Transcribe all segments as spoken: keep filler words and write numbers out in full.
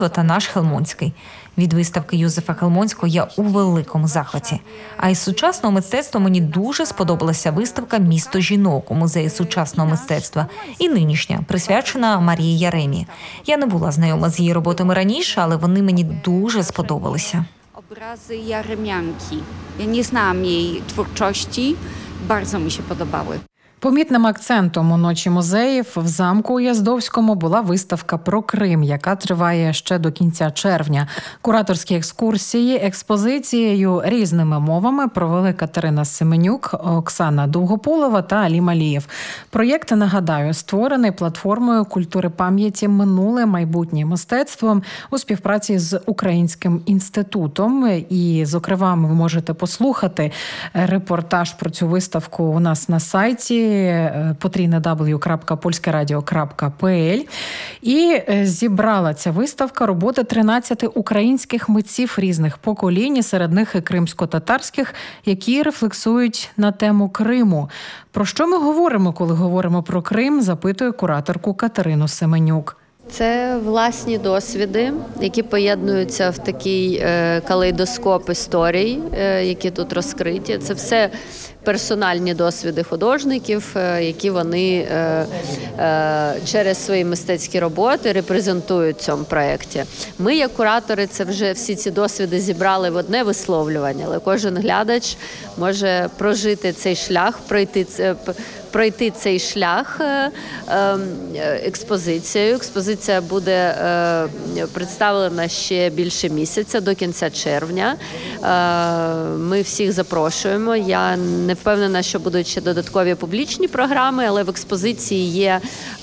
та наш Хелмонський. Від виставки Юзефа Хелмонського я у великому захваті. А із сучасного мистецтва мені дуже сподобалася виставка «Місто жінок» у Музеї сучасного мистецтва. І нинішня, присвячена Марії Яремі. Я не була знайома з її роботами раніше, але вони мені дуже сподобалися. Obrazy Jaremianki. Ja nie znałam jej twórczości, bardzo mi się podobały. Помітним акцентом у ночі музеїв в замку Уяздовському була виставка про Крим, яка триває ще до кінця червня. Кураторські екскурсії експозицією різними мовами провели Катерина Семенюк, Оксана Довгополова та Алі Малієв. Проєкт, нагадаю, створений платформою культури пам'яті «Минуле, майбутнє мистецтво» у співпраці з Українським інститутом. І, зокрема, ви можете послухати репортаж про цю виставку у нас на сайті потрійне дабл ю крапка польське радіо крапка пі ел. І зібрала ця виставка роботи тринадцяти українських митців різних поколінь, серед них і кримсько-татарських, які рефлексують на тему Криму. Про що ми говоримо, коли говоримо про Крим, запитує кураторку Катерину Семенюк. Це власні досвіди, які поєднуються в такий калейдоскоп історій, які тут розкриті. Це все персональні досвіди художників, які вони через свої мистецькі роботи репрезентують в цьому проєкті. Ми, як куратори, це вже всі ці досвіди зібрали в одне висловлювання, але кожен глядач може прожити цей шлях, пройти це. пройти цей шлях експозицією. Експозиція буде представлена ще більше місяця, до кінця червня. Ми всіх запрошуємо. Я не впевнена, що будуть ще додаткові публічні програми, але в експозиції є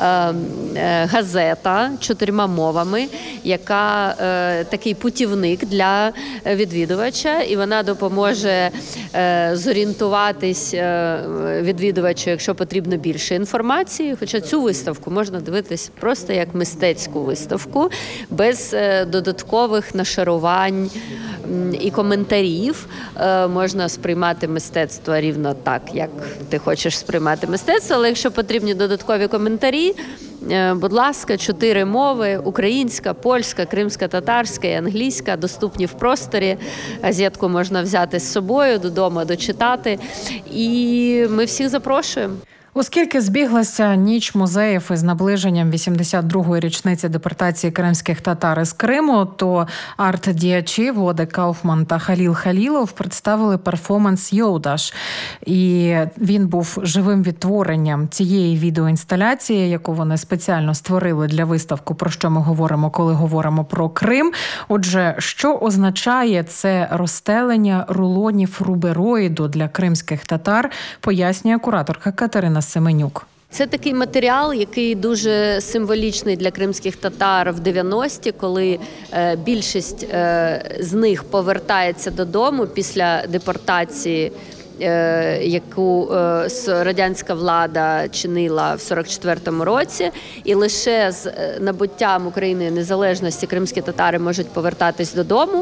газета чотирма мовами, яка такий путівник для відвідувача, і вона допоможе зорієнтуватись відвідувачу, якщо потрібно більше інформації, хоча цю виставку можна дивитись просто як мистецьку виставку, без додаткових нашарувань і коментарів. Можна сприймати мистецтво рівно так, як ти хочеш сприймати мистецтво, але якщо потрібні додаткові коментарі, будь ласка, чотири мови – українська, польська, кримська, татарська і англійська – доступні в просторі. Газетку можна взяти з собою додому, дочитати. І ми всіх запрошуємо. Оскільки збіглася ніч музеїв із наближенням вісімдесят другої річниці депортації кримських татар із Криму, то арт-діячі Влади Кауфман та Халіл Халілов представили перформанс «Йоудаш». І він був живим відтворенням цієї відеоінсталяції, яку вони спеціально створили для виставки «Про що ми говоримо, коли говоримо про Крим». Отже, що означає це розстелення рулонів рубероїду для кримських татар, пояснює кураторка Катерина Семенюк. Це такий матеріал, який дуже символічний для кримських татар в дев'яності, коли більшість з них повертається додому після депортації, яку радянська влада чинила в сорок четвертому році, і лише з набуттям України незалежності кримські татари можуть повертатись додому.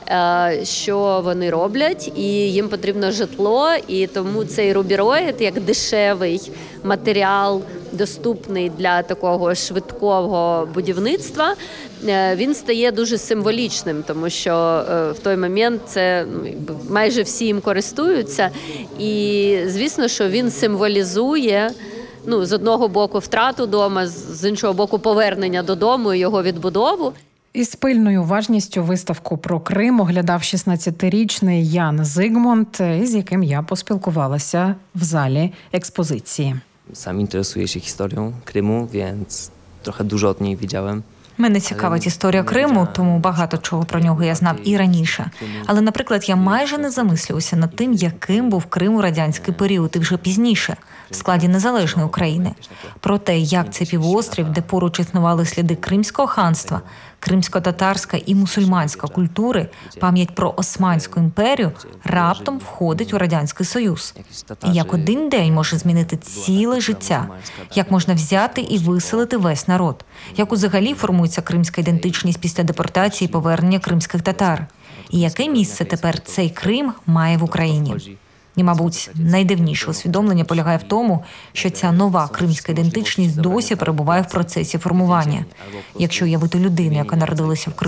Що вони роблять, і їм потрібно житло, і тому цей рубероїд, як дешевий матеріал, доступний для такого швидкого будівництва, він стає дуже символічним, тому що в той момент це майже всі їм користуються, і звісно, що він символізує, ну, з одного боку втрату дома, з іншого боку повернення додому і його відбудову. Із пильною уважністю виставку про Крим оглядав шістнадцятирічний Ян Зигмунд, із яким я поспілкувалася в залі експозиції. Sam interesuję się historią Krymu, więc trochę dużo od niej wiedziałem. Мене цікавить історія Криму, тому багато чого про нього я знав і раніше. Але, наприклад, я майже не замислювався над тим, яким був Крим у радянський період і вже пізніше, в складі незалежної України. Про те, як цей півострів, де поруч існували сліди Кримського ханства, кримсько-татарська і мусульманська культури, пам'ять про Османську імперію, раптом входить у Радянський Союз. І як один день може змінити ціле життя, як можна взяти і виселити весь народ, як взагалі формується кримська ідентичність після депортації і повернення кримських татар. І яке місце тепер цей Крим має в Україні? І, мабуть, найдивніше усвідомлення полягає в тому, що ця нова кримська ідентичність досі перебуває в процесі формування. Якщо уявити людину, яка народилася в Криму,